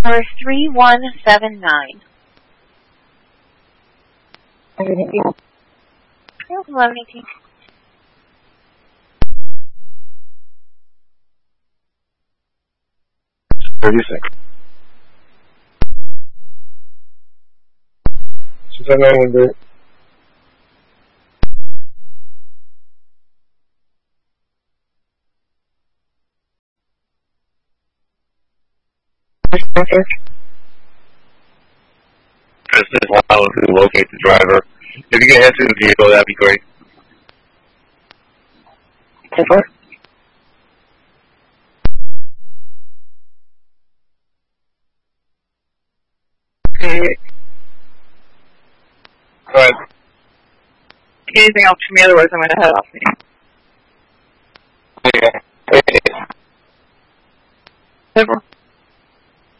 Or 3179. You're welcome, 1118. She's on that window. President Lyle to locate the driver. If you can head to the vehicle, that'd be great. Over. Okay. Go ahead. Anything else from me? Otherwise, I'm going to head off now. Yeah. Over.